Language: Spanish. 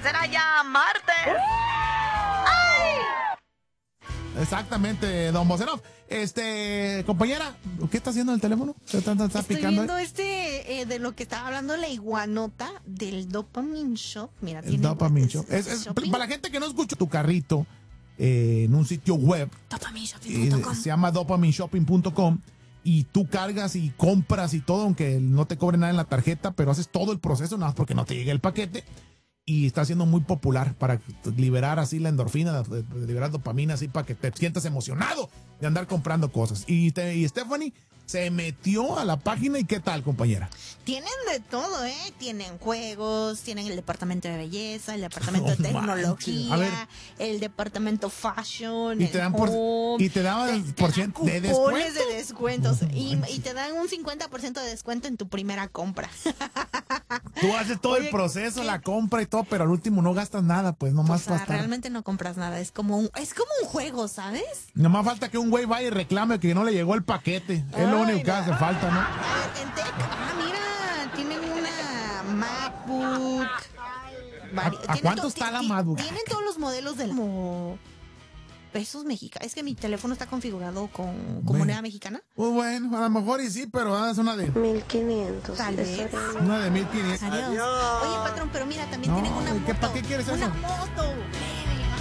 será ya martes. ¡Ay! Exactamente, don Bocerov. Compañera, ¿qué está haciendo en el teléfono? ¿Está Estoy picando? viendo de lo que estaba hablando la iguanota del Dopamine Shop. Mira, El Dopamine Shop. Para la gente que no escucha tu carrito en un sitio web, DopamineShopping.com. se llama dopamineshopping.com, y tú cargas y compras y todo, aunque no te cobre nada en la tarjeta, pero haces todo el proceso nada más porque no te llega el paquete. Y está siendo muy popular para liberar así la endorfina, liberar dopamina así para que te sientas emocionado de andar comprando cosas. Y Stephanie se metió a la página y ¿qué tal, compañera? Tienen de todo, ¿eh? Tienen juegos, tienen el departamento de belleza, el departamento de tecnología, A ver. el departamento fashion, Y te dan home, y te daban por ciento de cupones descuento. de descuentos No y manches. te dan un 50% de descuento en tu primera compra. Tú haces todo el proceso, ¿qué? la compra y todo, pero al último no gastas nada, pues nomás O sea, falta. realmente no compras nada, es como un juego, ¿sabes? Nomás falta que un güey vaya y reclame que no le llegó el paquete. Es lo Ay, único que no. hace falta, ¿no? A ver, en Tech, mira, tienen una MacBook. ¿A cuánto está la MacBook? Tienen todos los modelos del como pesos mexicanos. Es que mi teléfono está configurado con moneda mexicana. Pues bueno, a lo mejor y sí, pero es una de 1500. Tal vez. una de 1500. Adiós. Oye, patrón, pero mira, también No, tienen una ¿y moto. para qué quieres eso? Una moto.